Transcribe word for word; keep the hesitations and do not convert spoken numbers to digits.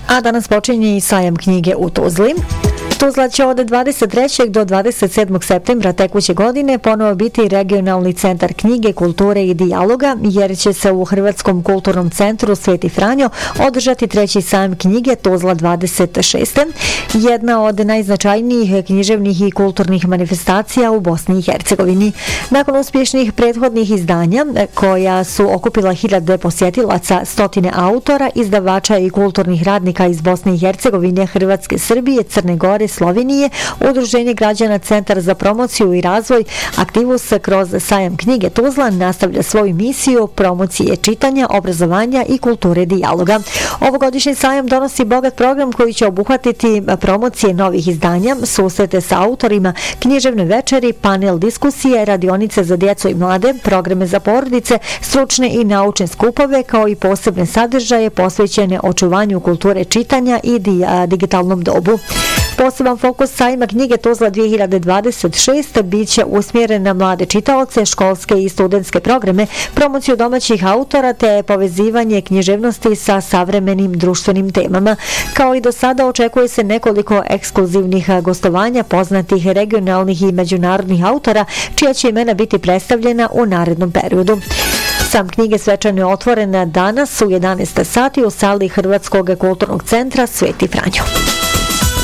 A danas počinje i sajam knjige u Tuzli. Tuzla će od dvadeset trećeg do dvadeset sedmog septembra tekuće godine ponovo biti regionalni centar knjige, kulture i dijaloga, jer će se u Hrvatskom kulturnom centru Sveti Franjo održati treći sajam knjige Tuzla dvadeset šest. Jedna od najznačajnijih književnih i kulturnih manifestacija u Bosni i Hercegovini. Nakon uspješnih prethodnih izdanja, koja su okupila hiljade posjetilaca, stotine autora, izdavača i kulturnih radnika iz Bosne i Hercegovine, Hrvatske, Srbije, Crne Gore, Slovenije, Udruženje građana Centar za promociju i razvoj Aktivus kroz sajam knjige Tuzla nastavlja svoju misiju promocije čitanja, obrazovanja i kulture dijaloga. Ovogodišnji sajam donosi bogat program koji će obuhvatiti promocije novih izdanja, susrete sa autorima, književne večeri, panel diskusije, radionice za djecu i mlade, programe za porodice, stručne i naučne skupove, kao i posebne sadržaje posvećene očuvanju kulture čitanja i digitalnom dobu. Poseban fokus sajma knjige Tuzla dvije hiljade dvadeset šest biće usmjeren na mlade čitaoce, školske i studentske programe, promociju domaćih autora te povezivanje književnosti sa savremenim društvenim temama. Kao i do sada očekuje se nekoliko ekskluzivnih gostovanja poznatih regionalnih i međunarodnih autora, čija će imena biti predstavljena u narednom periodu. Sam knjige svečano je otvoren danas u jedanaest sati u sali Hrvatskog kulturnog centra Sveti Franjo.